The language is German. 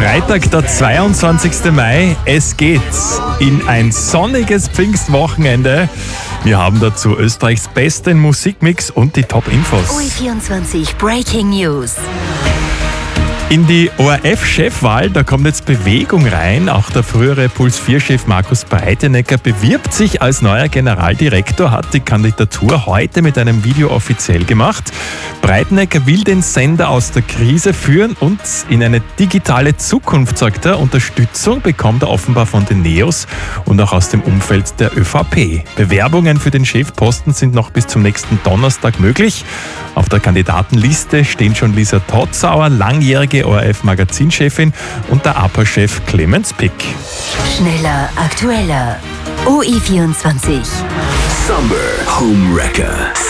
Freitag, der 22. Mai. Es geht in ein sonniges Pfingstwochenende. Wir haben dazu Österreichs besten Musikmix und die Top-Infos. OE24 Breaking News. In die ORF-Chefwahl, da kommt jetzt Bewegung rein. Auch der frühere Puls-4-Chef Markus Breitenegger bewirbt sich als neuer Generaldirektor, hat die Kandidatur heute mit einem Video offiziell gemacht. Breitenegger will den Sender aus der Krise führen und in eine digitale Zukunft, sagt er. Unterstützung bekommt er offenbar von den Neos und auch aus dem Umfeld der ÖVP. Bewerbungen für den Chefposten sind noch bis zum nächsten Donnerstag möglich. Auf der Kandidatenliste stehen schon Lisa Totzauer, langjährige ORF-Magazinchefin, und der APA-Chef Clemens Pick. Schneller, aktueller. OE24. Summer Home Wrecker.